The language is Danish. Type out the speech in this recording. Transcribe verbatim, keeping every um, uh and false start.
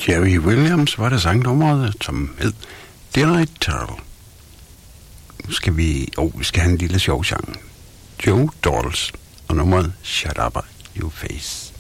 Jerry Williams var det sangnummeret, som hed Did I Tell? Nu skal vi... Åh, oh, vi skal have en lille sjov sang. Joe Dolls og nummeret Shut Up Your Face.